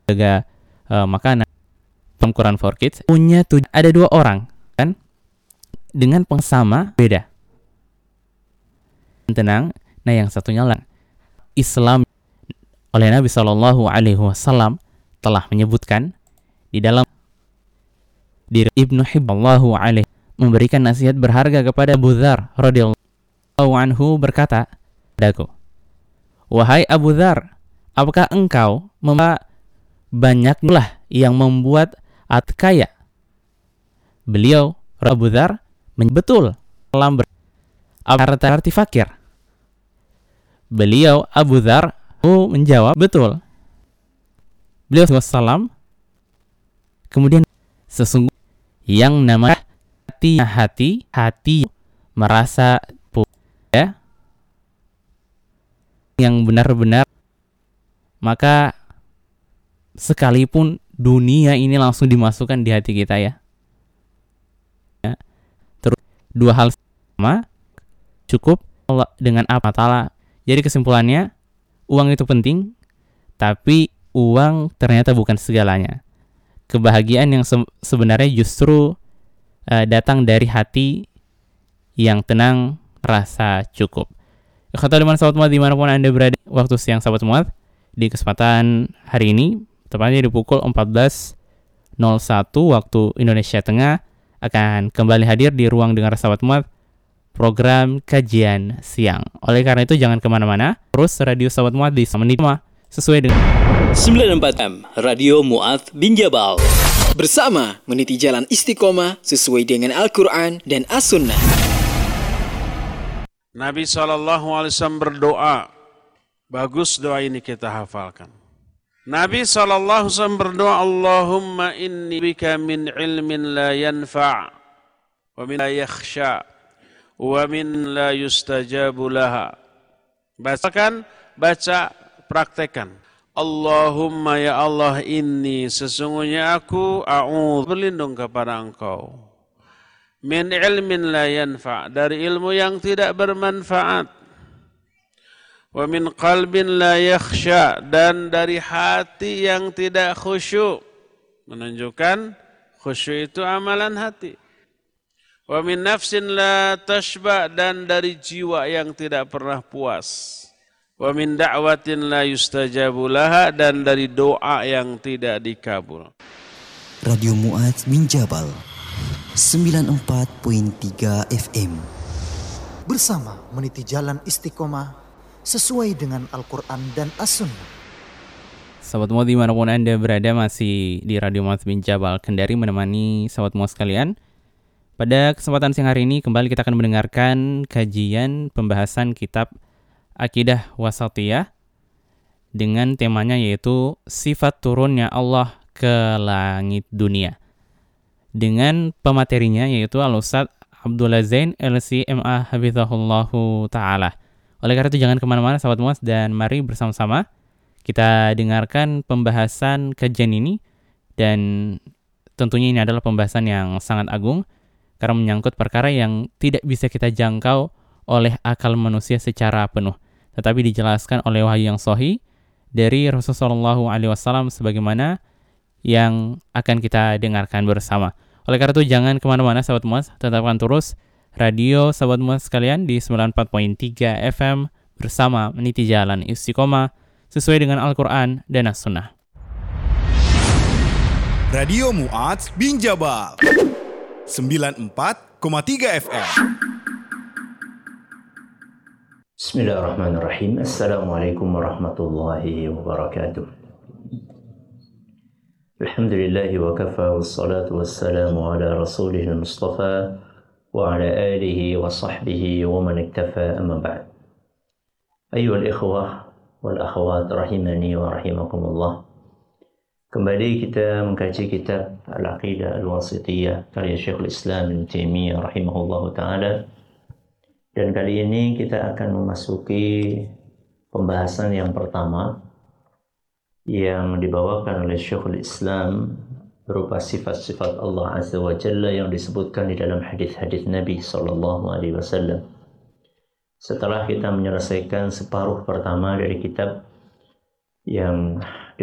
jaga makanan. Quran for Kids punya ada 2 orang kan dengan sama beda. Tenang, nah yang satunya lah Islam oleh Nabi Shallallahu Alaihi Wasallam telah menyebutkan di dalam diri Ibnu Hibballahu Alaihi memberikan nasihat berharga kepada Abu Dzar radhiyallahu anhu berkata padaku, wahai Abu Dzar, apakah engkau banyaklah yang membuat kaya? Beliau Abu Dzar betul dalam arti fakir. Beliau Abu Dzar menjawab betul. Beliau wassalam kemudian sesungguhnya yang namanya hati merasa ya yang benar-benar, maka sekalipun dunia ini langsung dimasukkan di hati kita ya. Terus 2 hal sama cukup Allah dengan apa ta'ala. Jadi kesimpulannya, uang itu penting, tapi uang ternyata bukan segalanya. Kebahagiaan yang sebenarnya justru datang dari hati yang tenang, rasa cukup. Ikhwatal iman sahabat muad dimanapun Anda berada, waktu siang sahabat muad di kesempatan hari ini, tepatnya di pukul 14.01 waktu Indonesia Tengah, akan kembali hadir di ruang dengar sahabat muad program kajian siang. Oleh karena itu jangan kemana-mana, terus radio sahabat muad di menit sesuai dengan 94M Radio Mu'adz bin Jabal. Bersama meniti jalan istiqomah sesuai dengan Al-Quran dan As-Sunnah. Nabi SAW berdoa. Bagus doa ini kita hafalkan. Nabi SAW berdoa, Allahumma inni bika min ilmin la yanfa' wa min la yakhsha' wa min la yustajabu laha. Baca, praktekan. Allahumma ya Allah, inni sesungguhnya aku berlindung kepada Engkau. Min ilmin la yanfa', dari ilmu yang tidak bermanfaat. Wa min qalbin la yakhsha, dan dari hati yang tidak khusyuk. Menunjukkan khusyuk itu amalan hati. Wa min nafsin la tashba, dan dari jiwa yang tidak pernah puas. Wa min da'watin la yustajabu laha, dan dari doa yang tidak dikabul. Radio Mu'adz bin Jabal 94.3 FM. Bersama meniti jalan istiqomah sesuai dengan Al-Quran dan As-Sunnah. Sahabat muad dimanapun Anda berada, masih di Radio Mu'adz bin Jabal Kendari menemani sahabat muad sekalian. Pada kesempatan siang hari ini kembali kita akan mendengarkan kajian pembahasan kitab Aqidah Wasatiyah dengan temanya yaitu sifat turunnya Allah ke langit dunia. Dengan pematerinya yaitu Al-Ustadz Abdullah Zain LCMA Hafizahullahu Ta'ala. Oleh karena itu jangan kemana-mana sahabat mu'adz, dan mari bersama-sama kita dengarkan pembahasan kajian ini. Dan tentunya ini adalah pembahasan yang sangat agung karena menyangkut perkara yang tidak bisa kita jangkau oleh akal manusia secara penuh, tetapi dijelaskan oleh wahyu yang sahih dari Rasulullah SAW sebagaimana yang akan kita dengarkan bersama. Oleh karena itu jangan kemana-mana sahabat mu'adz, tetapkan terus radio sahabat mu'adz sekalian di 94.3 FM bersama meniti jalan istiqomah sesuai dengan Al-Quran dan As-Sunnah. Radio Mu'adz bin Jabal 94,3 FM. Bismillahirrahmanirrahim. Assalamualaikum warahmatullahi wabarakatuh. Alhamdulillahi wa kafa, wassalatu wassalamu ala rasulihil mustafa wa ala alihi wa sahbihi wa man iktafa, amma ba'd. Ayyuhal ikhwah wal akhwat rahimani wa rahimakumullah. Kembali kita mengkaji kitab Al-Aqidah Al-Wasitiyah karya Syekhul Islam Ibnu Taimiyah rahimahullahu ta'ala. Dan kali ini kita akan memasuki pembahasan yang pertama yang dibawakan oleh Syekhul Islam berupa sifat-sifat Allah Azza wa Jalla yang disebutkan di dalam hadis-hadis Nabi sallallahu alaihi wasallam. Setelah kita menyelesaikan separuh pertama dari kitab yang